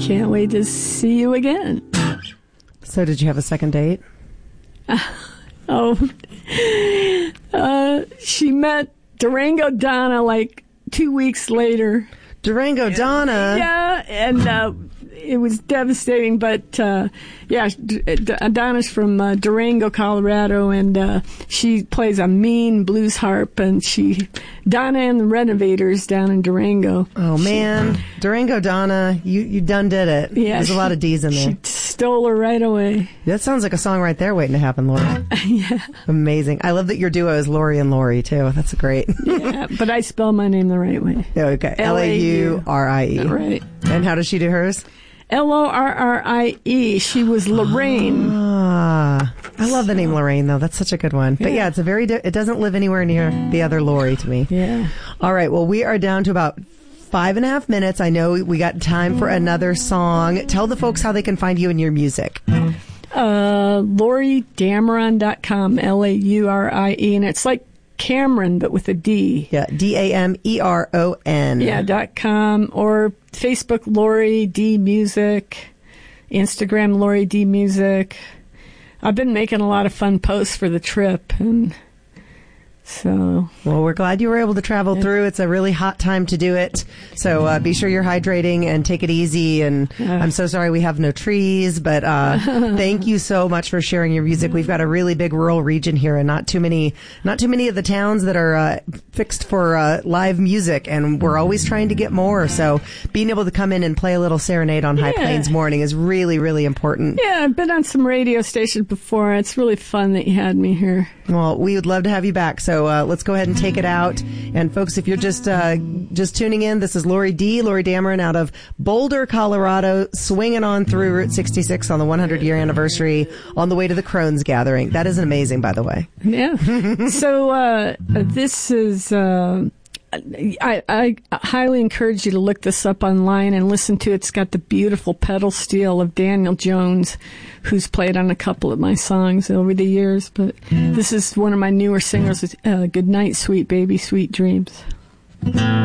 can't wait to see you again. So did you have a second date? She met Durango Donna like 2 weeks later. Durango Donna? Yeah, and it was devastating, but Donna's from Durango, Colorado, and she plays a mean blues harp, and Donna and the Renovators down in Durango. Oh, man. Durango Donna, you done did it. Yeah, There's a lot of D's in there. She stole her right away. That sounds like a song right there waiting to happen, Lori. Yeah. Amazing. I love that your duo is Lori and Lori, too. That's great. Yeah, but I spell my name the right way. Okay. Laurie. Right. And how does she do hers? Lorrie. She was Lorraine. Ah, I love the name Lorraine, though. That's such a good one. But yeah, it's it doesn't live anywhere near the other Lori to me. Yeah. All right. Well, we are down to about 5.5 minutes. I know we got time for another song. Tell the folks how they can find you and your music. LaurieDameron.com, Laurie, and it's like Cameron, but with a D. Yeah, Dameron. Yeah, .com, or Facebook, Laurie D Music, Instagram, Laurie D Music. I've been making a lot of fun posts for the trip, and so... Well, we're glad you were able to travel through. It's a really hot time to do it. So be sure you're hydrating and take it easy. And I'm so sorry we have no trees, but thank you so much for sharing your music. We've got a really big rural region here, and not too many of the towns that are fixed for live music, and we're always trying to get more. So being able to come in and play a little serenade on High Plains Morning is really, really important. Yeah, I've been on some radio stations before. It's really fun that you had me here. Well, we would love to have you back. So let's go ahead and take it out. And folks, if you're just tuning in, this is Laurie Dameron out of Boulder, Colorado, swinging on through Route 66 on the 100-year anniversary on the way to the Crohn's Gathering. That is amazing, by the way. Yeah. So this is... I highly encourage you to look this up online and listen to it. It's got the beautiful pedal steel of Daniel Jones, who's played on a couple of my songs over the years. But this is one of my newer singers, Good Night, Sweet Baby, Sweet Dreams.